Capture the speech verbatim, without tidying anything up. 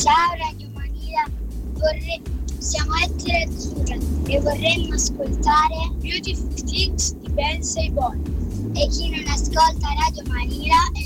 Ciao Radio Manila, vorrei... siamo Ettore e Azzurra e vorremmo ascoltare Beautiful Things di Ben Say Boy. E chi non ascolta Radio Manila è